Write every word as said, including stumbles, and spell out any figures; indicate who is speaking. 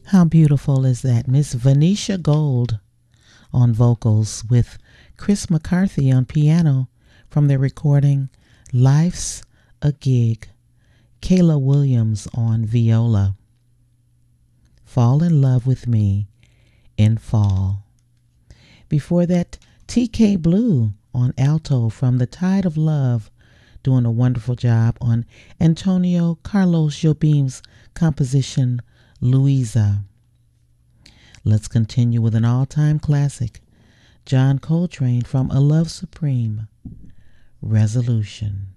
Speaker 1: How beautiful is that? Miss Venetia Gold on vocals with Chris McCarthy on piano from their recording Life's a Gig. Kayla Williams on viola. Fall in Love with Me in Fall. Before that, T K Blue on alto from The Tide of Love, doing a wonderful job on Antonio Carlos Jobim's composition Louisa. Let's continue with an all-time classic, John Coltrane from A Love Supreme, Resolution.